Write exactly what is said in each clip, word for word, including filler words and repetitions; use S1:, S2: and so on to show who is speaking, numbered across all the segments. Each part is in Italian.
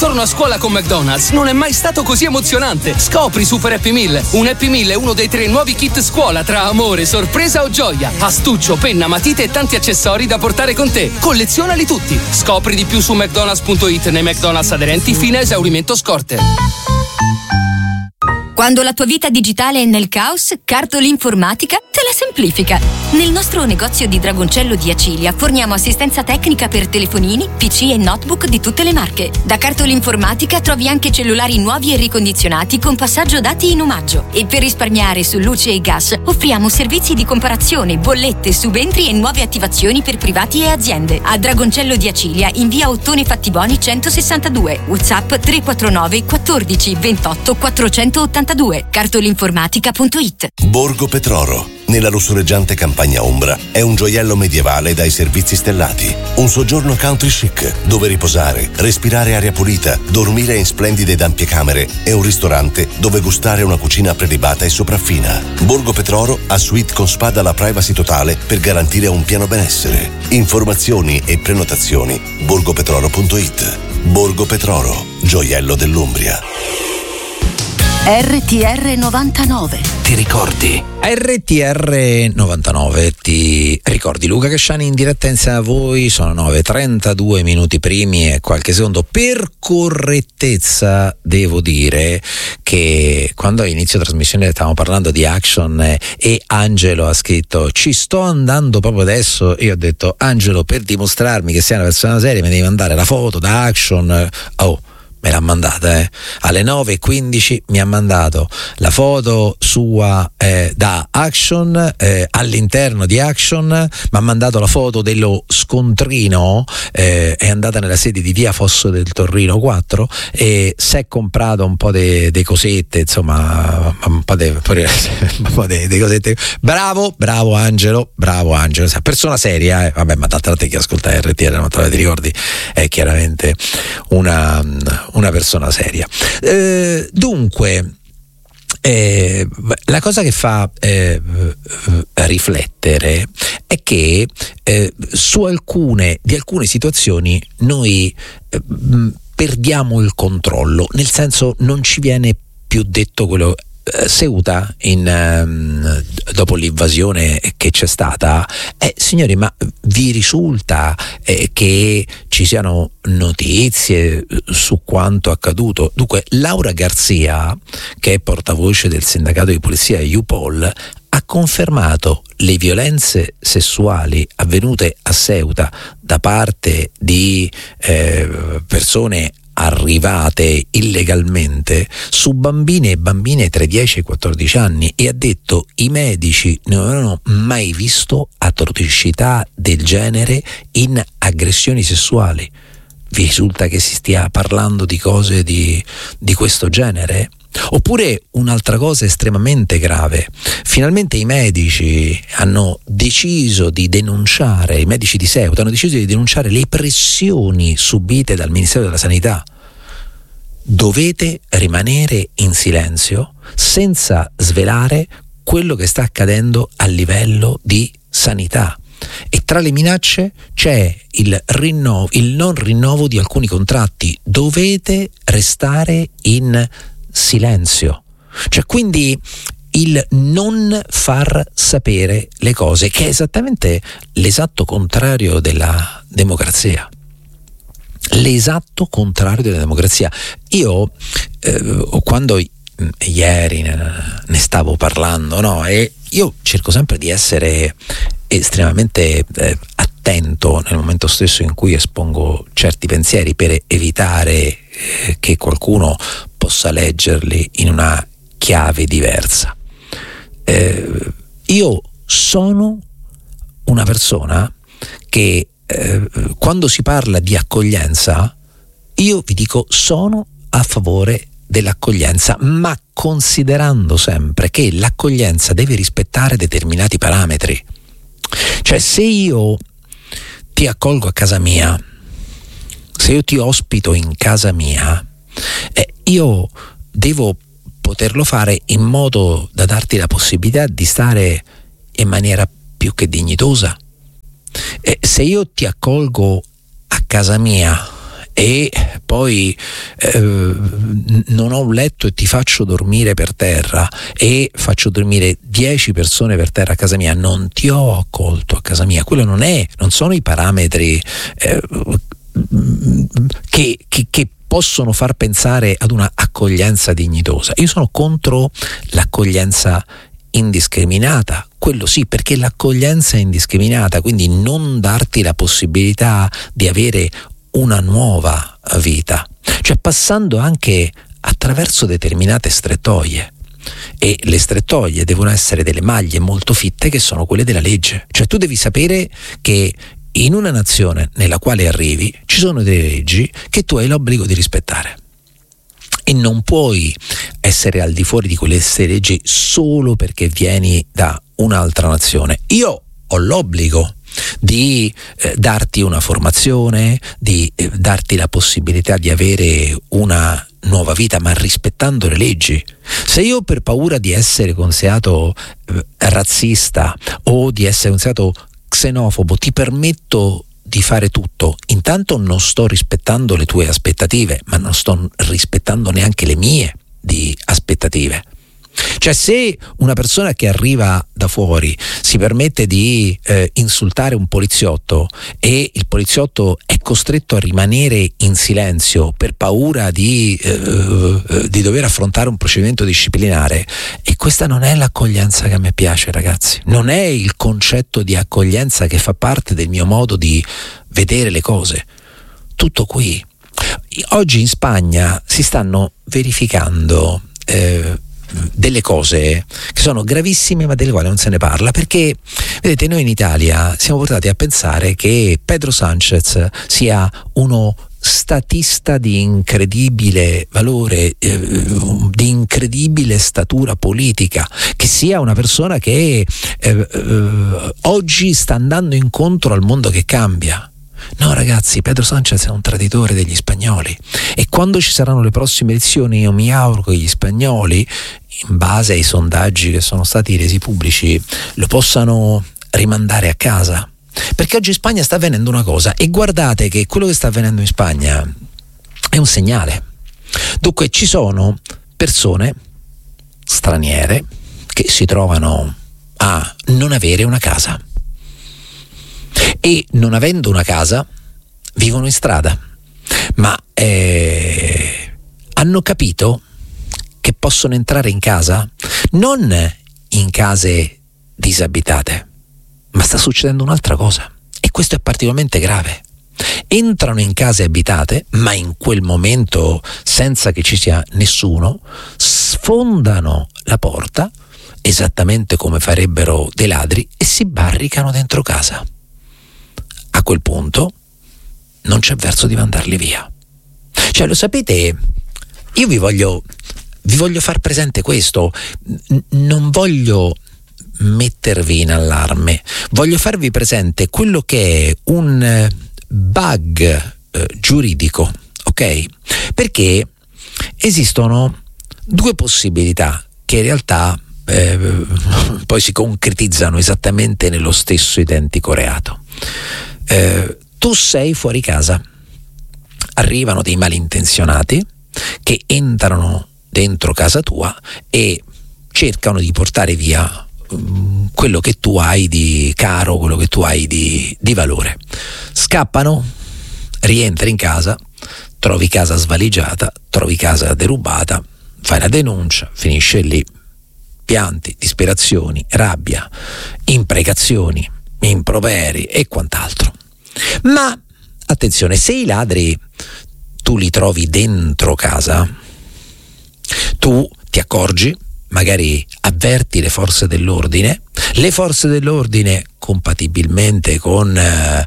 S1: torno a scuola con McDonald's non è mai stato così emozionante. Scopri Super Happy Meal. Un Happy Meal è uno dei tre nuovi kit scuola tra amore, sorpresa o gioia. Astuccio, penna, matite e tanti accessori da portare con te. Collezionali tutti. Scopri di più su mcdonalds punto it nei McDonald's aderenti fino a esaurimento scorte.
S2: Quando la tua vita digitale è nel caos, Cartolinformatica te la semplifica. Nel nostro negozio di Dragoncello di Acilia forniamo assistenza tecnica per telefonini, P C e notebook di tutte le marche. Da Cartolinformatica trovi anche cellulari nuovi e ricondizionati con passaggio dati in omaggio. E per risparmiare su luce e gas offriamo servizi di comparazione, bollette, subentri e nuove attivazioni per privati e aziende. A Dragoncello di Acilia in via Ottone Fattiboni centosessantadue. WhatsApp tre quattro nove quattordici ventotto quattrocentottantadue. Cartolinformatica punto it.
S3: Borgo Petroro, nella lussureggiante campagna ombra, è un gioiello medievale dai servizi stellati. Un soggiorno country chic, dove riposare, respirare aria pulita, dormire in splendide ed ampie camere e un ristorante dove gustare una cucina prelibata e sopraffina. Borgo Petroro ha suite con spa dalla privacy totale per garantire un pieno benessere. Informazioni e prenotazioni borgopetroro punto it. Borgo Petroro, gioiello dell'Umbria.
S4: R T R novantanove.
S5: Ti ricordi?
S6: R T R novantanove, ti ricordi? Luca Casciani in diretta insieme a voi, sono nove e trentadue minuti primi e qualche secondo. Per correttezza devo dire che quando all'inizio trasmissione stavamo parlando di Action e Angelo ha scritto ci sto andando proprio adesso, io ho detto Angelo, per dimostrarmi che sei una persona seria mi devi mandare la foto da Action. Oh, me l'ha mandata, eh. Alle nove e quindici mi ha mandato la foto sua eh, da Action, eh, all'interno di Action mi ha mandato la foto dello scontrino, eh, è andata nella sede di via Fosso del Torrino quattro e si è comprato un po' di cosette, insomma un po' di cosette. Bravo, bravo Angelo, bravo Angelo, persona seria, eh. Vabbè, ma d'altra parte chi ascolta R T R non te la ti ricordi, è chiaramente una una persona seria. Eh, dunque eh, la cosa che fa eh, riflettere è che eh, su alcune di alcune situazioni noi eh, perdiamo il controllo, nel senso non ci viene più detto quello. Ceuta, in, um, dopo l'invasione che c'è stata, eh, signori, ma vi risulta eh, che ci siano notizie su quanto accaduto? Dunque, Laura Garzia, che è portavoce del sindacato di polizia U P O L, ha confermato le violenze sessuali avvenute a Ceuta da parte di eh, persone arrivate illegalmente su bambine e bambine tra i dieci e i quattordici anni, e ha detto i medici non avevano mai visto atrocità del genere in aggressioni sessuali. Vi risulta che si stia parlando di cose di, di questo genere? Oppure un'altra cosa estremamente grave, finalmente i medici hanno deciso di denunciare, i medici di Ceuta hanno deciso di denunciare le pressioni subite dal Ministero della Sanità. Dovete rimanere in silenzio senza svelare quello che sta accadendo a livello di sanità. E tra le minacce c'è il rinnovo, il non rinnovo di alcuni contratti. Dovete restare in silenzio, cioè quindi il non far sapere le cose, che è esattamente l'esatto contrario della democrazia. L'esatto contrario della democrazia. Io eh, quando ieri ne stavo parlando, no, e io cerco sempre di essere estremamente eh, attento nel momento stesso in cui espongo certi pensieri per evitare eh, che qualcuno possa leggerli in una chiave diversa. Eh, io sono una persona che eh, quando si parla di accoglienza, io vi dico sono a favore dell'accoglienza, ma considerando sempre che l'accoglienza deve rispettare determinati parametri. Cioè, se io ti accolgo a casa mia, se io ti ospito in casa mia, eh, io devo poterlo fare in modo da darti la possibilità di stare in maniera più che dignitosa. Eh, se io ti accolgo a casa mia e poi eh, non ho un letto e ti faccio dormire per terra e faccio dormire dieci persone per terra a casa mia, non ti ho accolto a casa mia. Quello non è, non sono i parametri eh, che, che, che possono far pensare ad una accoglienza dignitosa. Io sono contro l'accoglienza indiscriminata, quello sì, perché l'accoglienza è indiscriminata, quindi non darti la possibilità di avere una nuova vita, cioè passando anche attraverso determinate strettoie, e le strettoie devono essere delle maglie molto fitte che sono quelle della legge. Cioè tu devi sapere che in una nazione nella quale arrivi ci sono delle leggi che tu hai l'obbligo di rispettare e non puoi essere al di fuori di quelle leggi solo perché vieni da un'altra nazione. Io ho l'obbligo di eh, darti una formazione, di eh, darti la possibilità di avere una nuova vita, ma rispettando le leggi. Se io, per paura di essere considerato eh, razzista o di essere considerato xenofobo, ti permetto di fare tutto, intanto non sto rispettando le tue aspettative, ma non sto rispettando neanche le mie di aspettative. Cioè, se una persona che arriva da fuori si permette di eh, insultare un poliziotto e il poliziotto è costretto a rimanere in silenzio per paura di, eh, di dover affrontare un procedimento disciplinare, e questa non è l'accoglienza che a me piace, ragazzi, non è il concetto di accoglienza che fa parte del mio modo di vedere le cose. Tutto qui. Oggi in Spagna si stanno verificando eh, delle cose che sono gravissime, ma delle quali non se ne parla, perché vedete, noi in Italia siamo portati a pensare che Pedro Sánchez sia uno statista di incredibile valore, eh, di incredibile statura politica, che sia una persona che eh, eh, oggi sta andando incontro al mondo che cambia. No, ragazzi, Pedro Sánchez è un traditore degli spagnoli, e quando ci saranno le prossime elezioni io mi auguro che gli spagnoli, in base ai sondaggi che sono stati resi pubblici, lo possano rimandare a casa, perché oggi in Spagna sta avvenendo una cosa, e guardate che quello che sta avvenendo in Spagna è un segnale. Dunque ci sono persone straniere che si trovano a non avere una casa, e non avendo una casa vivono in strada, ma eh, hanno capito che possono entrare in casa, non in case disabitate, ma sta succedendo un'altra cosa, e questo è particolarmente grave. Entrano in case abitate, ma in quel momento senza che ci sia nessuno, sfondano la porta esattamente come farebbero dei ladri e si barricano dentro casa. A quel punto non c'è verso di mandarli via. Cioè, lo sapete, io vi voglio vi voglio far presente questo, N- non voglio mettervi in allarme, voglio farvi presente quello che è un bug eh, giuridico, ok? Perché esistono due possibilità che in realtà eh, poi si concretizzano esattamente nello stesso identico reato. Eh, tu sei fuori casa, arrivano dei malintenzionati che entrano dentro casa tua e cercano di portare via um, quello che tu hai di caro, quello che tu hai di, di valore. Scappano, rientri in casa, trovi casa svaligiata, trovi casa derubata, fai la denuncia, finisce lì. Pianti, disperazioni, rabbia, imprecazioni, improperi e quant'altro. Ma attenzione, se i ladri tu li trovi dentro casa, tu ti accorgi, magari avverti le forze dell'ordine, le forze dell'ordine compatibilmente con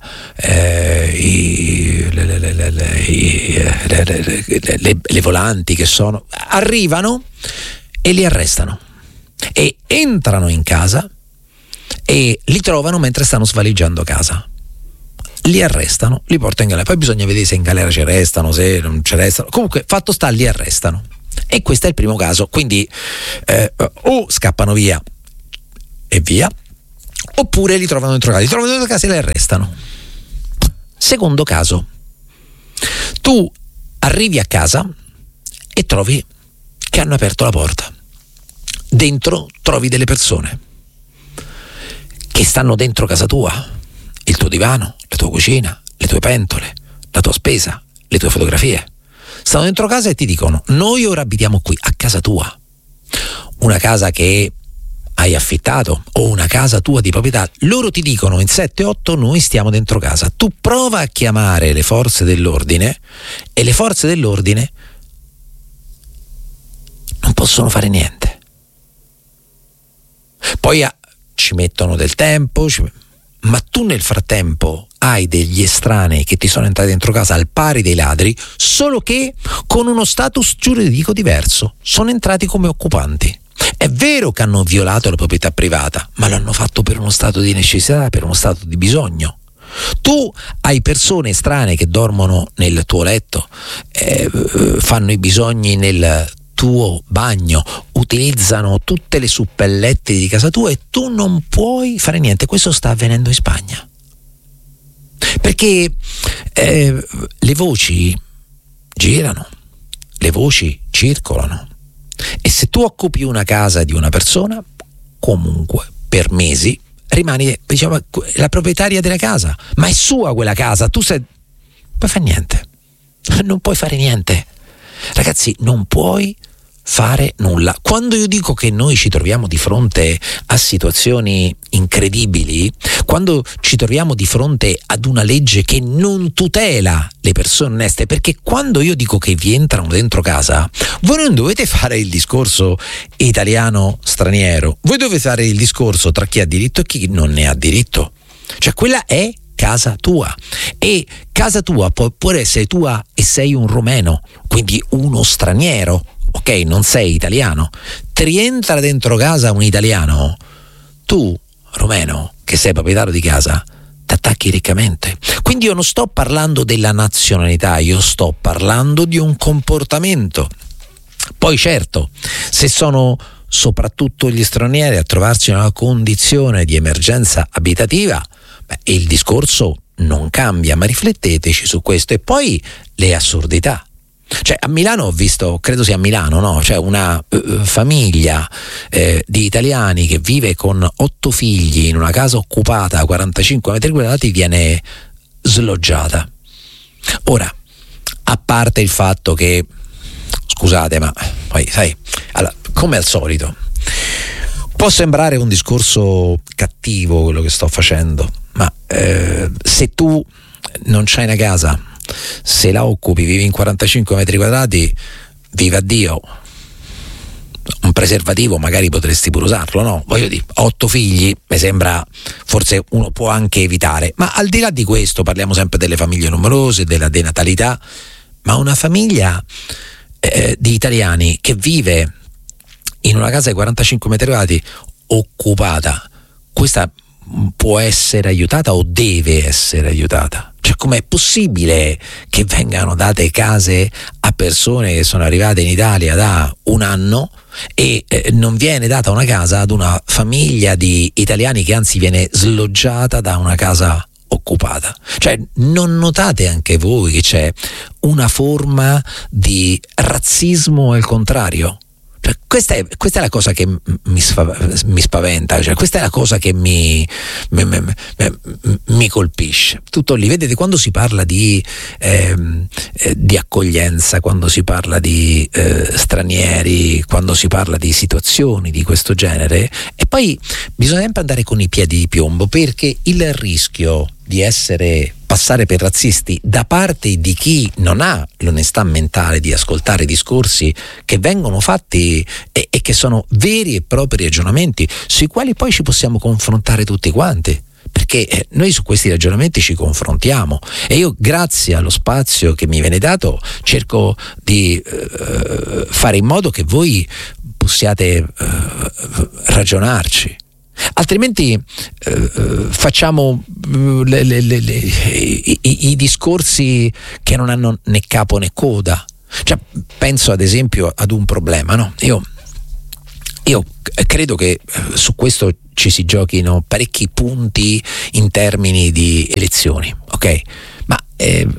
S6: eh, i, le, le, le, le, i, le, le, le, le volanti che sono, arrivano e li arrestano e entrano in casa e li trovano mentre stanno svaligiando casa. Li arrestano, li portano in galera, poi bisogna vedere se in galera ci restano, se non ci restano, comunque fatto sta, li arrestano. E questo è il primo caso, quindi eh, o scappano via e via, oppure li trovano dentro casa, li trovano dentro casa e li arrestano. Secondo caso, tu Tu arrivi a casa e trovi che hanno aperto la porta. Dentro trovi delle persone che stanno dentro casa tua, il tuo divano, la tua cucina, le tue pentole, la tua spesa, le tue fotografie. Stanno dentro casa e ti dicono: noi ora abitiamo qui, a casa tua. Una casa che hai affittato o una casa tua di proprietà. Loro ti dicono in sette otto: noi stiamo dentro casa. Tu prova a chiamare le forze dell'ordine e le forze dell'ordine non possono fare niente. Poi ah, ci mettono del tempo, ci... ma tu nel frattempo hai degli estranei che ti sono entrati dentro casa al pari dei ladri, solo che con uno status giuridico diverso. Sono entrati come occupanti. È vero che hanno violato la proprietà privata, ma l'hanno fatto per uno stato di necessità, per uno stato di bisogno. Tu hai persone estranee che dormono nel tuo letto, eh, fanno i bisogni nel tuo bagno, utilizzano tutte le suppelletti di casa tua e tu non puoi fare niente. Questo sta avvenendo in Spagna perché eh, le voci girano, le voci circolano, e se tu occupi una casa di una persona, comunque per mesi rimani, diciamo, la proprietaria della casa, ma è sua quella casa, tu sei, non puoi fare niente, non puoi fare niente, ragazzi, non puoi fare nulla. Quando io dico che noi ci troviamo di fronte a situazioni incredibili, quando ci troviamo di fronte ad una legge che non tutela le persone oneste, perché quando io dico che vi entrano dentro casa, voi non dovete fare il discorso italiano-straniero, voi dovete fare il discorso tra chi ha diritto e chi non ne ha diritto. Cioè quella è casa tua, e casa tua può, può essere tua e sei un rumeno, quindi uno straniero, ok, non sei italiano, ti rientra dentro casa un italiano, tu rumeno che sei proprietario di casa ti attacchi riccamente. Quindi io non sto parlando della nazionalità, io sto parlando di un comportamento. Poi certo, se sono soprattutto gli stranieri a trovarsi in una condizione di emergenza abitativa, beh, il discorso non cambia, ma rifletteteci su questo. E poi le assurdità. Cioè a Milano ho visto, credo sia a Milano, no? Cioè una uh, famiglia eh, di italiani che vive con otto figli in una casa occupata a quarantacinque metri quadrati viene sloggiata. Ora, a parte il fatto che, scusate, ma poi sai, allora, come al solito, può sembrare un discorso cattivo quello che sto facendo, ma eh, se tu non c'hai una casa, se la occupi, vivi in quarantacinque metri quadrati, viva Dio, un preservativo magari potresti pure usarlo, no? Voglio dire, otto figli mi sembra, forse uno può anche evitare, ma al di là di questo parliamo sempre delle famiglie numerose, della denatalità, ma una famiglia eh, di italiani che vive in una casa di quarantacinque metri quadrati occupata, questa può essere aiutata o deve essere aiutata? Cioè, com'è possibile che vengano date case a persone che sono arrivate in Italia da un anno e eh, non viene data una casa ad una famiglia di italiani che anzi viene sloggiata da una casa occupata? Cioè, non notate anche voi che c'è una forma di razzismo al contrario? Cioè, questa, è, questa è la cosa che mi, sfa- mi spaventa, cioè, questa è la cosa che mi, mi, mi, mi, mi colpisce. Tutto lì, vedete, quando si parla di, ehm, eh, di accoglienza, quando si parla di eh, stranieri, quando si parla di situazioni di questo genere, e poi bisogna sempre andare con i piedi di piombo, perché il rischio di essere passare per razzisti da parte di chi non ha l'onestà mentale di ascoltare discorsi che vengono fatti e, e che sono veri e propri ragionamenti sui quali poi ci possiamo confrontare tutti quanti, perché eh, noi su questi ragionamenti ci confrontiamo, e io, grazie allo spazio che mi viene dato, cerco di eh, fare in modo che voi possiate eh, ragionarci. Altrimenti eh, facciamo le, le, le, le, i, i, i discorsi che non hanno né capo né coda. Cioè, penso ad esempio ad un problema, no? Io, io credo che su questo ci si giochino parecchi punti in termini di elezioni, ok? Ma eh,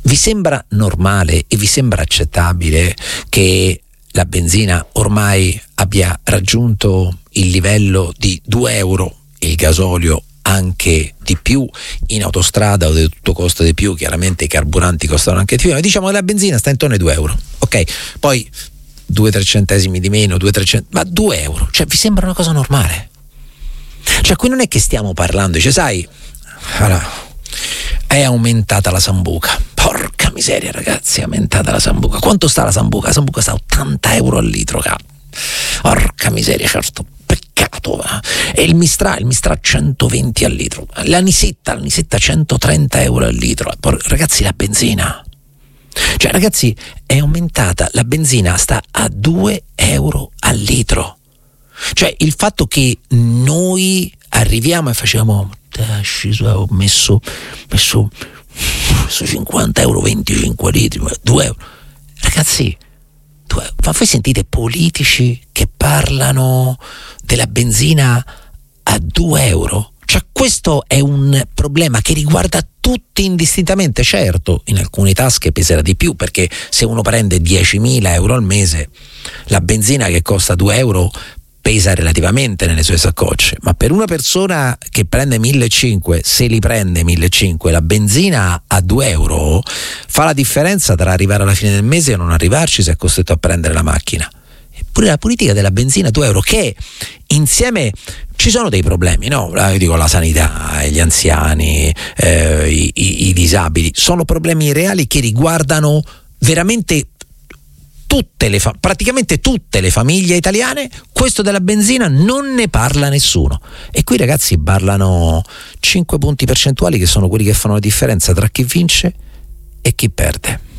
S6: vi sembra normale e vi sembra accettabile che la benzina ormai abbia raggiunto il livello di due euro, il gasolio anche di più, in autostrada o di tutto costa di più, chiaramente i carburanti costano anche di più, ma diciamo che la benzina sta intorno ai due euro, ok? Poi due tre centesimi di meno, due tre ma due euro, cioè vi sembra una cosa normale? Cioè qui non è che stiamo parlando, dice sai, allora, è aumentata la sambuca, porca miseria ragazzi, è aumentata la sambuca, quanto sta la sambuca? La sambuca sta a ottanta euro al litro, cap. Porca miseria, certo, peccato. Eh. E il Mistral, il Mistral centoventi al litro, l'anisetta, l'anisetta centotrenta euro al litro, Por- ragazzi la benzina, cioè ragazzi è aumentata, la benzina sta a due euro al litro, cioè il fatto che noi arriviamo e facciamo ho messo messo, messo cinquanta euro, venticinque litri, due euro, ragazzi, due, ma voi sentite politici che parlano della benzina a due euro? Cioè questo è un problema che riguarda tutti indistintamente. Certo, in alcune tasche peserà di più, perché se uno prende diecimila euro al mese, la benzina che costa due euro pesa relativamente nelle sue saccocce, ma per una persona che prende millecinquecento, se li prende millecinquecento, la benzina a due euro fa la differenza tra arrivare alla fine del mese e non arrivarci se è costretto a prendere la macchina. Eppure la politica della benzina a due euro, che insieme ci sono dei problemi, no? Io dico la sanità, gli anziani, eh, i, i, i disabili, sono problemi reali che riguardano veramente tutte le fa- praticamente tutte le famiglie italiane. Questo della benzina non ne parla nessuno, e qui ragazzi parlano cinque punti percentuali che sono quelli che fanno la differenza tra chi vince e chi perde.